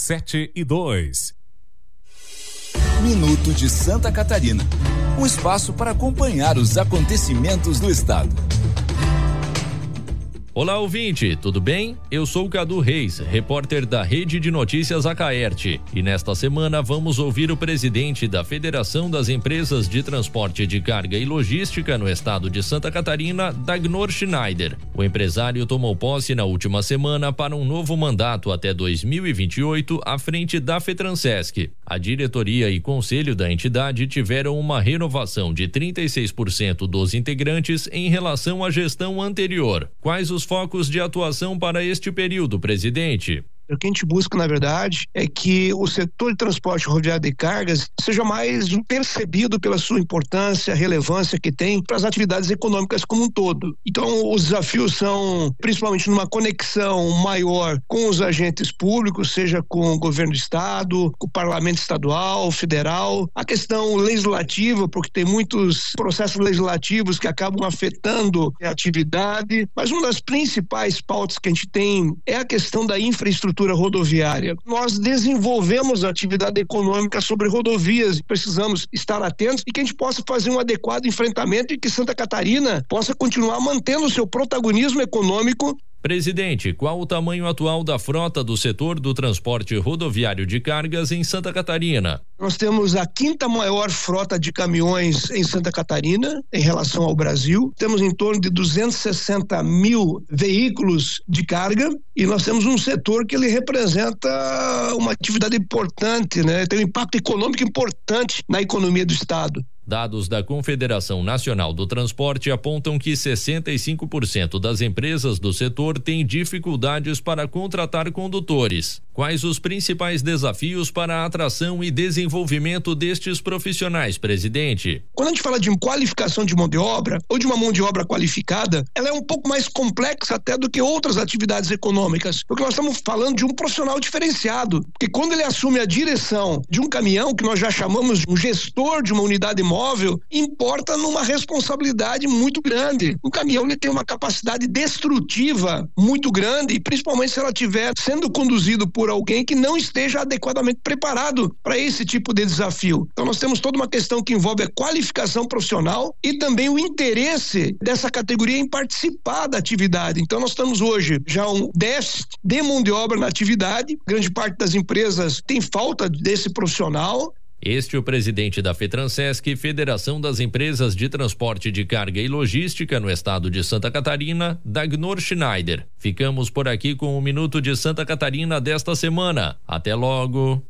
7:02. Minuto de Santa Catarina. Um espaço para acompanhar os acontecimentos do estado. Olá, ouvinte, tudo bem? Eu sou o Cadu Reis, repórter da Rede de Notícias Acaerte, e nesta semana vamos ouvir o presidente da Federação das Empresas de Transporte de Carga e Logística no estado de Santa Catarina, Dagnor Schneider. O empresário tomou posse na última semana para um novo mandato até 2028 à frente da FETRANSESC. A diretoria e conselho da entidade tiveram uma renovação de 36% dos integrantes em relação à gestão anterior. Quais os focos de atuação para este período, presidente? O que a gente busca, na verdade, é que o setor de transporte rodoviário de cargas seja mais percebido pela sua importância, relevância que tem para as atividades econômicas como um todo. Então, os desafios são, principalmente, numa conexão maior com os agentes públicos, seja com o governo do estado, com o parlamento estadual, federal, a questão legislativa, porque tem muitos processos legislativos que acabam afetando a atividade, mas uma das principais pautas que a gente tem é a questão da infraestrutura rodoviária. Nós desenvolvemos a atividade econômica sobre rodovias, precisamos estar atentos e que a gente possa fazer um adequado enfrentamento e que Santa Catarina possa continuar mantendo o seu protagonismo econômico. Presidente, qual o tamanho atual da frota do setor do transporte rodoviário de cargas em Santa Catarina? Nós temos a 5ª maior frota de caminhões em Santa Catarina, em relação ao Brasil. Temos em torno de 260 mil veículos de carga e nós temos um setor que ele representa uma atividade importante, né? Tem um impacto econômico importante na economia do estado. Dados da Confederação Nacional do Transporte apontam que 65% das empresas do setor têm dificuldades para contratar condutores. Quais os principais desafios para a atração e desenvolvimento destes profissionais, presidente? Quando a gente fala de qualificação de mão de obra ou de uma mão de obra qualificada, ela é um pouco mais complexa até do que outras atividades econômicas, porque nós estamos falando de um profissional diferenciado, porque quando ele assume a direção de um caminhão, que nós já chamamos de um gestor de uma unidade móvel, importa numa responsabilidade muito grande. O caminhão ele tem uma capacidade destrutiva muito grande, e principalmente se ela estiver sendo conduzido por alguém que não esteja adequadamente preparado para esse tipo de desafio. Então nós temos toda uma questão que envolve a qualificação profissional e também o interesse dessa categoria em participar da atividade. Então nós estamos hoje já um déficit de mão de obra na atividade, grande parte das empresas tem falta desse profissional. Este é o presidente da FETRANSESC, Federação das Empresas de Transporte de Carga e Logística no estado de Santa Catarina, Dagnor Schneider. Ficamos por aqui com o Minuto de Santa Catarina desta semana. Até logo!